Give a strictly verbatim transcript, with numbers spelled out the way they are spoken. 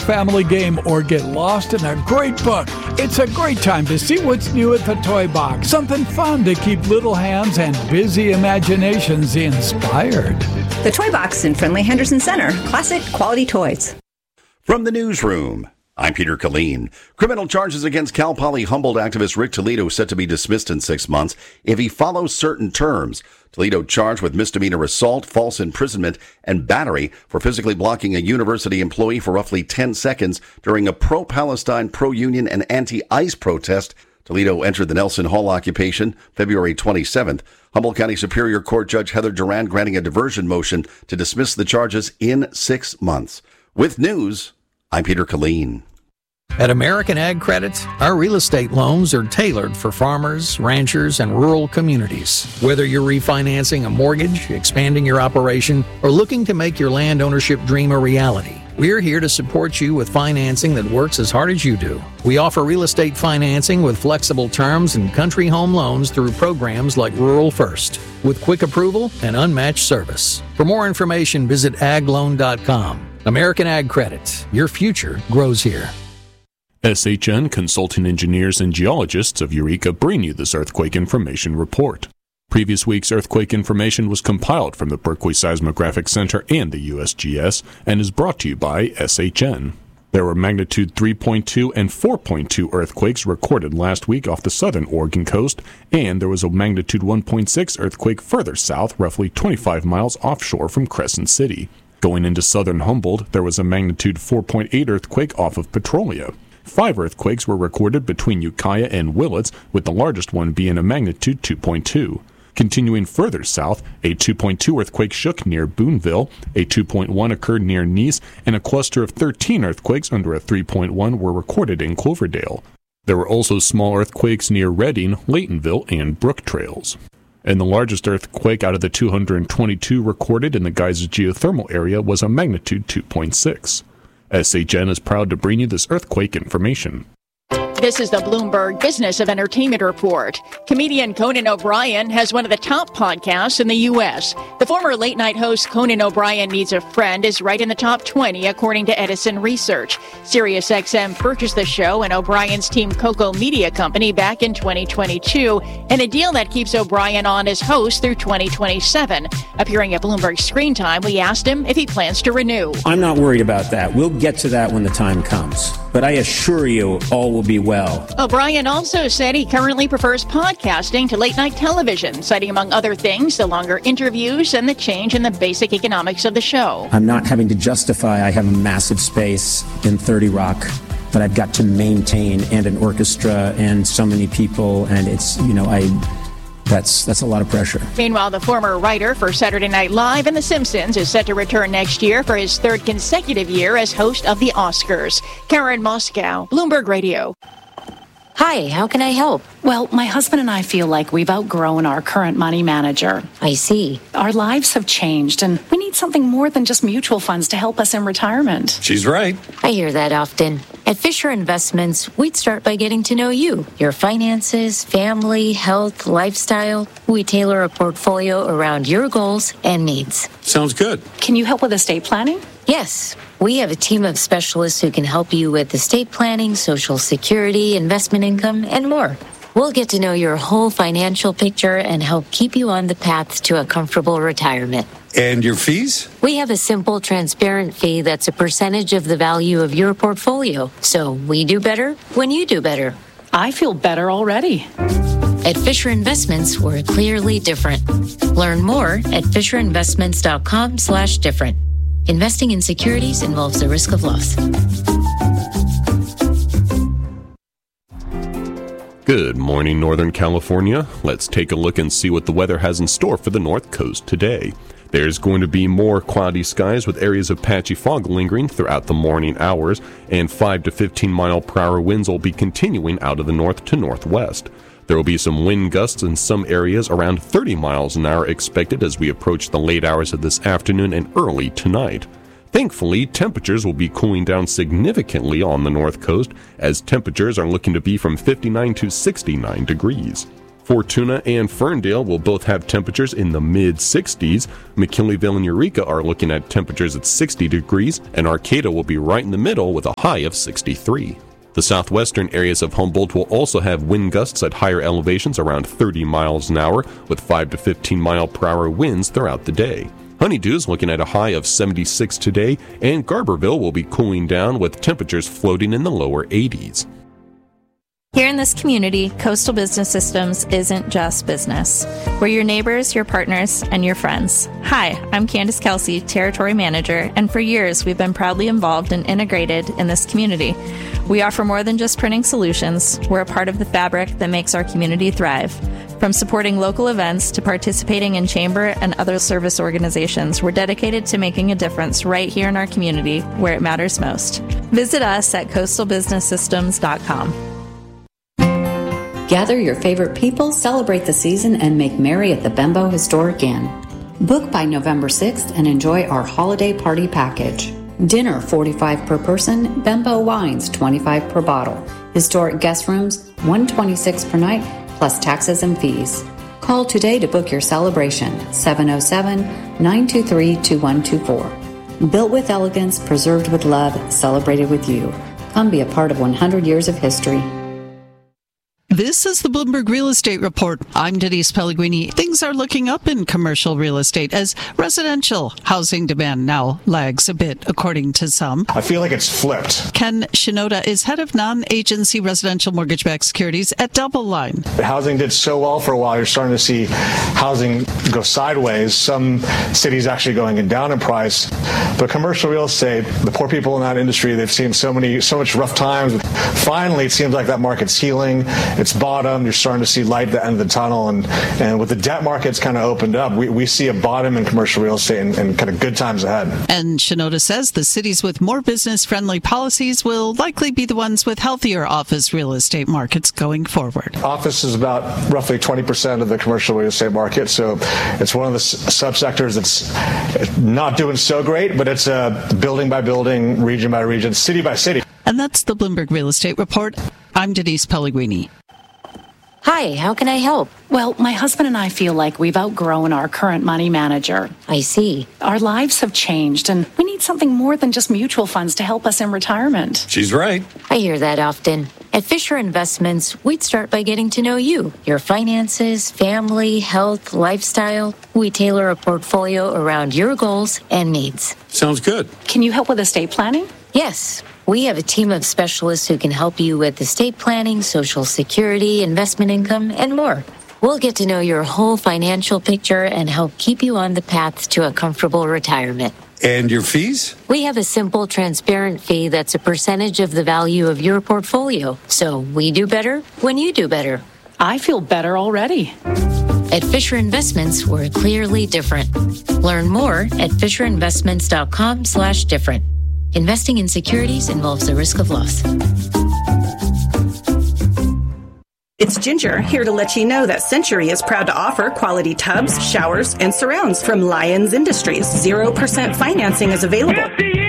family game, or get lost in a great book. It's a great time to see what's new at the Toy Box. Something fun to keep little hands and busy imaginations inspired. The Toy Box in friendly Henderson Center. Classic quality toys. From the newsroom, I'm Peter Killeen. Criminal charges against Cal Poly Humboldt activist Rick Toledo set to be dismissed in six months if he follows certain terms. Toledo charged with misdemeanor assault, false imprisonment, and battery for physically blocking a university employee for roughly ten seconds during a pro-Palestine, pro-union, and anti-ICE protest. Toledo entered the Nelson Hall occupation February twenty-seventh. Humboldt County Superior Court Judge Heather Duran granting a diversion motion to dismiss the charges in six months. With news, I'm Peter Killeen. At American Ag Credit, our real estate loans are tailored for farmers, ranchers, and rural communities. Whether you're refinancing a mortgage, expanding your operation, or looking to make your land ownership dream a reality, we're here to support you with financing that works as hard as you do. We offer real estate financing with flexible terms and country home loans through programs like Rural First, with quick approval and unmatched service. For more information, visit ag loan dot com. American Ag Credit. Your future grows here. S H N consulting engineers and geologists of Eureka bring you this earthquake information report. Previous week's earthquake information was compiled from the Berkeley Seismographic Center and the U S G S and is brought to you by S H N. There were magnitude three point two and four point two earthquakes recorded last week off the southern Oregon coast, and there was a magnitude one point six earthquake further south, roughly twenty-five miles offshore from Crescent City. Going into southern Humboldt, there was a magnitude four point eight earthquake off of Petrolia. Five earthquakes were recorded between Ukiah and Willits, with the largest one being a magnitude two point two. Continuing further south, a two point two earthquake shook near Boonville, a two point one occurred near Nice, and a cluster of thirteen earthquakes under a three point one were recorded in Cloverdale. There were also small earthquakes near Redding, Laytonville, and Brook Trails. And the largest earthquake out of the two hundred twenty-two recorded in the Geyser geothermal area was a magnitude two point six. S H N is proud to bring you this earthquake information. This is the Bloomberg Business of Entertainment Report. Comedian Conan O'Brien has one of the top podcasts in the U S. The former late-night host Conan O'Brien Needs a Friend is right in the top twenty, according to Edison Research. SiriusXM purchased the show and O'Brien's team Coco Media Company back in twenty twenty-two, in a deal that keeps O'Brien on as host through twenty twenty-seven. Appearing at Bloomberg Screen Time, we asked him if he plans to renew. I'm not worried about that. We'll get to that when the time comes. But I assure you, all will be well. O'Brien also said he currently prefers podcasting to late-night television, citing, among other things, the longer interviews and the change in the basic economics of the show. I'm not having to justify I have a massive space in thirty Rock, but I've got to maintain, and an orchestra and so many people, and it's, you know, I... That's that's a lot of pressure. Meanwhile, the former writer for Saturday Night Live and The Simpsons is set to return next year for his third consecutive year as host of the Oscars. Karen Moscow, Bloomberg Radio. Hi, how can I help? Well, my husband and I feel like we've outgrown our current money manager. I see. Our lives have changed, and we need something more than just mutual funds to help us in retirement. She's right. I hear that often. At Fisher Investments, we'd start by getting to know you, your finances, family, health, lifestyle. We tailor a portfolio around your goals and needs. Sounds good. Can you help with estate planning? Yes. We have a team of specialists who can help you with estate planning, Social Security, investment income, and more. We'll get to know your whole financial picture and help keep you on the path to a comfortable retirement. And your fees? We have a simple, transparent fee that's a percentage of the value of your portfolio. So we do better when you do better. I feel better already. At Fisher Investments, we're clearly different. Learn more at fisher investments dot com slash different. Investing in securities involves the risk of loss. Good morning, Northern California. Let's take a look and see what the weather has in store for the North Coast today. There's going to be more cloudy skies with areas of patchy fog lingering throughout the morning hours, and five to fifteen mile per hour winds will be continuing out of the north to northwest. There will be some wind gusts in some areas around thirty miles an hour expected as we approach the late hours of this afternoon and early tonight. Thankfully, temperatures will be cooling down significantly on the north coast as temperatures are looking to be from fifty-nine to sixty-nine degrees. Fortuna and Ferndale will both have temperatures in the mid sixties. McKinleyville and Eureka are looking at temperatures at sixty degrees, and Arcata will be right in the middle with a high of sixty-three. The southwestern areas of Humboldt will also have wind gusts at higher elevations around thirty miles an hour, with five to fifteen mile per hour winds throughout the day. Honeydew is looking at a high of seventy-six today, and Garberville will be cooling down with temperatures floating in the lower eighties. Here in this community, Coastal Business Systems isn't just business. We're your neighbors, your partners, and your friends. Hi, I'm Candace Kelsey, Territory Manager, and for years we've been proudly involved and integrated in this community. We offer more than just printing solutions. We're a part of the fabric that makes our community thrive. From supporting local events to participating in chamber and other service organizations, we're dedicated to making a difference right here in our community where it matters most. Visit us at coastal business systems dot com. Gather your favorite people, celebrate the season, and make merry at the Bembo Historic Inn. Book by November sixth and enjoy our holiday party package. Dinner forty-five dollars per person, Bembo wines twenty-five dollars per bottle. Historic guest rooms one hundred twenty-six dollars per night, plus taxes and fees. Call today to book your celebration, seven oh seven, nine two three, two one two four. Built with elegance, preserved with love, celebrated with you. Come be a part of one hundred years of history. This is the Bloomberg Real Estate Report. I'm Denise Pellegrini. Things are looking up in commercial real estate as residential housing demand now lags a bit, according to some. I feel like it's flipped. Ken Shinoda is head of non-agency residential mortgage-backed securities at Double Line. The housing did so well for a while. You're starting to see housing go sideways. Some cities actually going down in price. But commercial real estate, the poor people in that industry, they've seen so many, so much rough times. Finally, it seems like that market's healing. It's bottom. You're starting to see light at the end of the tunnel. And, and with the debt markets kind of opened up, we, we see a bottom in commercial real estate and, and kind of good times ahead. And Shinoda says the cities with more business-friendly policies will likely be the ones with healthier office real estate markets going forward. Office is about roughly twenty percent of the commercial real estate market. So it's one of the subsectors that's not doing so great, but it's a building by building, region by region, city by city. And that's the Bloomberg Real Estate Report. I'm Denise Pellegrini. Hi, how can I help? Well, my husband and I feel like we've outgrown our current money manager. I see. Our lives have changed, and we need something more than just mutual funds to help us in retirement. She's right. I hear that often. At Fisher Investments, we'd start by getting to know you, your finances, family, health, lifestyle. We tailor a portfolio around your goals and needs. Sounds good. Can you help with estate planning? Yes. We have a team of specialists who can help you with estate planning, Social Security, investment income, and more. We'll get to know your whole financial picture and help keep you on the path to a comfortable retirement. And your fees? We have a simple, transparent fee that's a percentage of the value of your portfolio. So we do better when you do better. I feel better already. At Fisher Investments, we're clearly different. Learn more at fisher investments dot com slash different. Investing in securities involves the risk of loss. It's Ginger, here to let you know that Century is proud to offer quality tubs, showers, and surrounds from Lyons Industries. zero percent financing is available.